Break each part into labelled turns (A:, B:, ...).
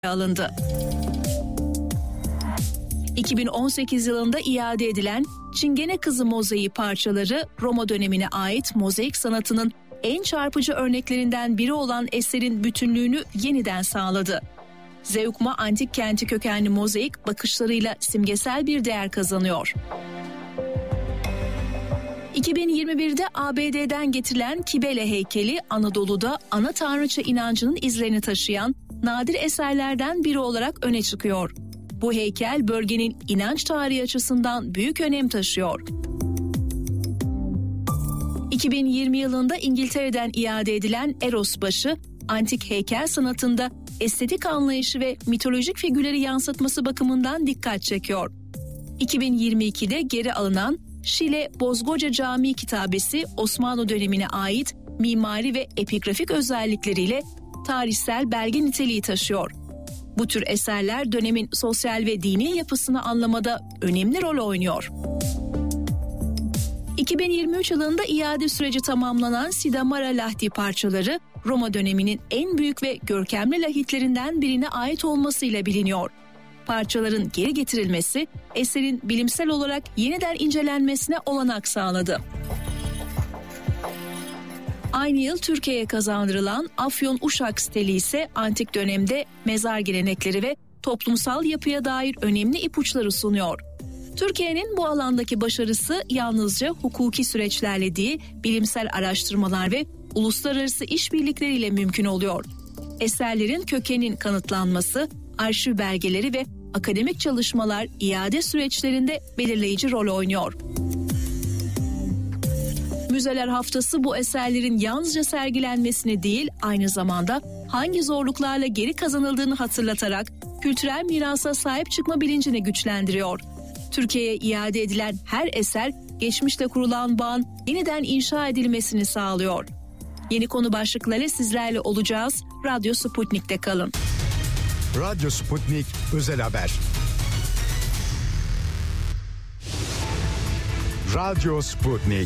A: alındı. 2018 yılında iade edilen Çingene Kızı mozaiği parçaları Roma dönemine ait mozaik sanatının en çarpıcı örneklerinden biri olan eserin bütünlüğünü yeniden sağladı. Zeugma antik kenti kökenli mozaik bakışlarıyla simgesel bir değer kazanıyor. 2021'de ABD'den getirilen Kibele heykeli Anadolu'da ana tanrıça inancının izlerini taşıyan nadir eserlerden biri olarak öne çıkıyor. Bu heykel bölgenin inanç tarihi açısından büyük önem taşıyor. 2020 yılında İngiltere'den iade edilen Eros başı, antik heykel sanatında estetik anlayışı ve mitolojik figürleri yansıtması bakımından dikkat çekiyor. 2022'de geri alınan Şile Bozgoca Camii kitabesi Osmanlı dönemine ait mimari ve epigrafik özellikleriyle tarihsel belge niteliği taşıyor. Bu tür eserler dönemin sosyal ve dini yapısını anlamada önemli rol oynuyor. 2023 yılında iade süreci tamamlanan Sidamara Lahti parçaları Roma döneminin en büyük ve görkemli lahitlerinden birine ait olmasıyla biliniyor. Parçaların geri getirilmesi eserin bilimsel olarak yeniden incelenmesine olanak sağladı. Aynı yıl Türkiye'ye kazandırılan Afyon Uşak steli ise antik dönemde mezar gelenekleri ve toplumsal yapıya dair önemli ipuçları sunuyor. Türkiye'nin bu alandaki başarısı yalnızca hukuki süreçlerle değil, bilimsel araştırmalar ve uluslararası işbirlikleriyle mümkün oluyor. Eserlerin kökeninin kanıtlanması, arşiv belgeleri ve akademik çalışmalar iade süreçlerinde belirleyici rol oynuyor. Müzeler Haftası bu eserlerin yalnızca sergilenmesini değil, aynı zamanda hangi zorluklarla geri kazanıldığını hatırlatarak kültürel mirasa sahip çıkma bilincini güçlendiriyor. Türkiye'ye iade edilen her eser geçmişte kurulan bağın yeniden inşa edilmesini sağlıyor. Yeni konu başlıkları sizlerle olacağız. Radyo Sputnik'te kalın.
B: Radyo Sputnik Özel Haber. Radyo Sputnik.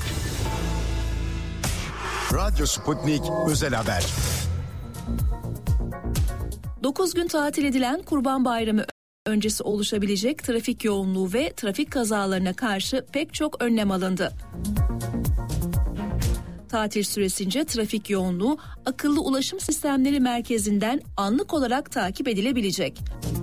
B: Radyo Sputnik Özel Haber.
A: 9 gün tatil edilen Kurban Bayramı öncesi oluşabilecek trafik yoğunluğu ve trafik kazalarına karşı pek çok önlem alındı. Tatil süresince trafik yoğunluğu akıllı ulaşım sistemleri merkezinden anlık olarak takip edilebilecek.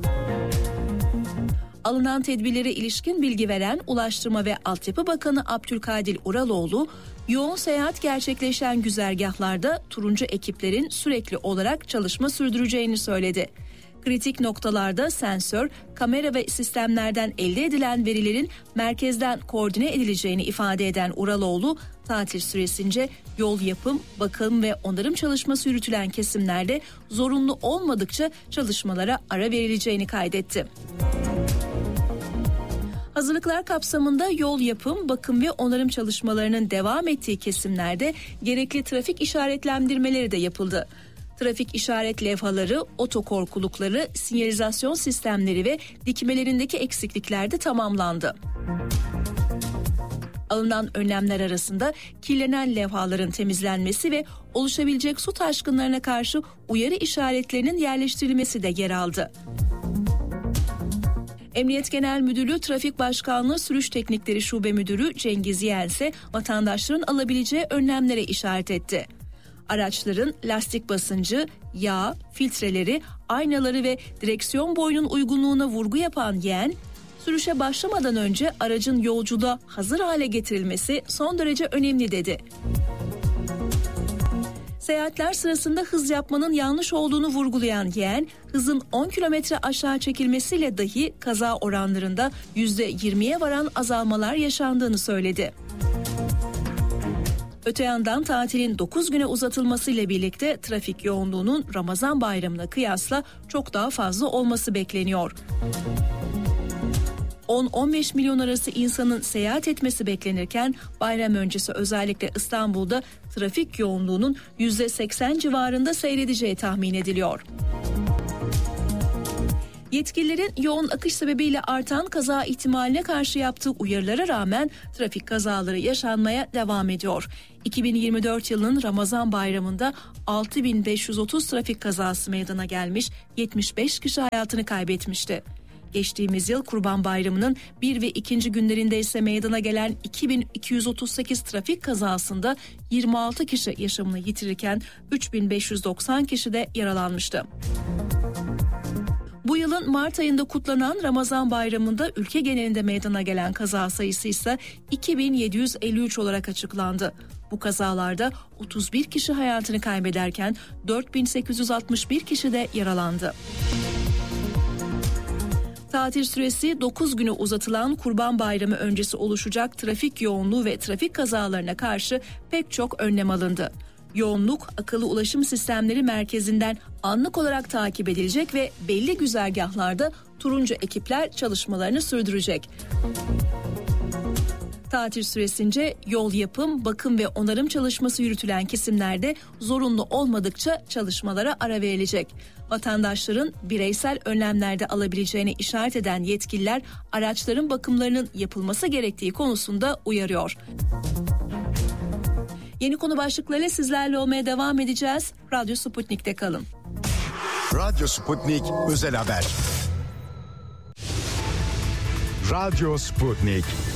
A: Alınan tedbirlere ilişkin bilgi veren Ulaştırma ve Altyapı Bakanı Abdülkadir Uraloğlu, yoğun seyahat gerçekleşen güzergahlarda turuncu ekiplerin sürekli olarak çalışma sürdüreceğini söyledi. Kritik noktalarda sensör, kamera ve sistemlerden elde edilen verilerin merkezden koordine edileceğini ifade eden Uraloğlu, tatil süresince yol yapım, bakım ve onarım çalışması yürütülen kesimlerde zorunlu olmadıkça çalışmalara ara verileceğini kaydetti. Hazırlıklar kapsamında yol yapım, bakım ve onarım çalışmalarının devam ettiği kesimlerde gerekli trafik işaretlendirmeleri de yapıldı. Trafik işaret levhaları, otokorkulukları, sinyalizasyon sistemleri ve dikmelerindeki eksiklikler de tamamlandı. Alınan önlemler arasında kirlenen levhaların temizlenmesi ve oluşabilecek su taşkınlarına karşı uyarı işaretlerinin yerleştirilmesi de yer aldı. Emniyet Genel Müdürlüğü Trafik Başkanlığı Sürüş Teknikleri Şube Müdürü Cengiz Yeğen ise vatandaşların alabileceği önlemlere işaret etti. Araçların lastik basıncı, yağ, filtreleri, aynaları ve direksiyon boyunun uygunluğuna vurgu yapan Yeğen, sürüşe başlamadan önce aracın yolculuğa hazır hale getirilmesi son derece önemli dedi. Seyahatler sırasında hız yapmanın yanlış olduğunu vurgulayan Yeğen, hızın 10 kilometre aşağı çekilmesiyle dahi kaza oranlarında %20'ye varan azalmalar yaşandığını söyledi. Öte yandan tatilin 9 güne uzatılmasıyla birlikte trafik yoğunluğunun Ramazan bayramına kıyasla çok daha fazla olması bekleniyor. 10-15 milyon arası insanın seyahat etmesi beklenirken bayram öncesi özellikle İstanbul'da trafik yoğunluğunun %80 civarında seyredeceği tahmin ediliyor. Yetkililerin yoğun akış sebebiyle artan kaza ihtimaline karşı yaptığı uyarılara rağmen trafik kazaları yaşanmaya devam ediyor. 2024 yılının Ramazan bayramında 6.530 trafik kazası meydana gelmiş, 75 kişi hayatını kaybetmişti. Geçtiğimiz yıl Kurban Bayramı'nın 1 ve 2. günlerinde ise meydana gelen 2.238 trafik kazasında 26 kişi yaşamını yitirirken 3.590 kişi de yaralanmıştı. Bu yılın Mart ayında kutlanan Ramazan Bayramı'nda ülke genelinde meydana gelen kaza sayısı ise 2.753 olarak açıklandı. Bu kazalarda 31 kişi hayatını kaybederken 4.861 kişi de yaralandı. Tatil süresi 9 güne uzatılan Kurban Bayramı öncesi oluşacak trafik yoğunluğu ve trafik kazalarına karşı pek çok önlem alındı. Yoğunluk akıllı ulaşım sistemleri merkezinden anlık olarak takip edilecek ve belli güzergahlarda turuncu ekipler çalışmalarını sürdürecek. Tatil süresince yol yapım, bakım ve onarım çalışması yürütülen kesimlerde zorunlu olmadıkça çalışmalara ara verilecek. Vatandaşların bireysel önlemlerde alabileceğine işaret eden yetkililer araçların bakımlarının yapılması gerektiği konusunda uyarıyor. Yeni konu başlıklarıyla sizlerle olmaya devam edeceğiz. Radyo Sputnik'te kalın.
B: Radyo Sputnik Özel Haber. Radyo Sputnik.